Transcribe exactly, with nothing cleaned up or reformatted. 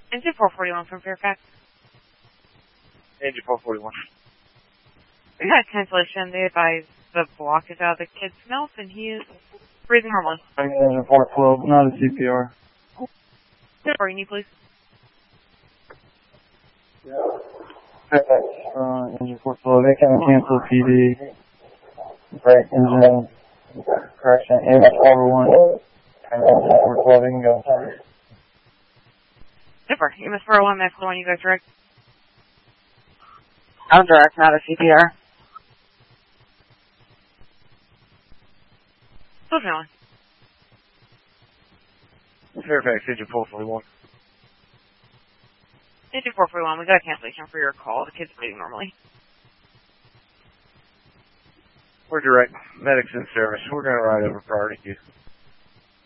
Engine four forty-one from Fairfax. Engine four forty-one. We got a cancellation. They advise the block is out of the kid's mouth and he is breathing normally. Engine four twelve, not a C P R. What you need, please? Fairfax, uh, engine four twelve, they can cancel P D. Right, engine correction, engine four one. Engine four twelve, they can go. Super. E M S four oh one, that's the one you guys direct. I'm direct, not a C P R. Still feeling. Fairfax, engine four forty-one. Engine four forty-one, we got a cancellation for your call. The kid's breathing normally. We're direct. Medics in service. We're going to ride over priority queue.